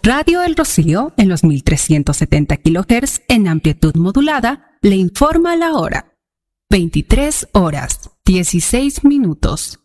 Radio El Rocío, en los 1370 kHz en amplitud modulada, le informa la hora. 23 horas, 16 minutos.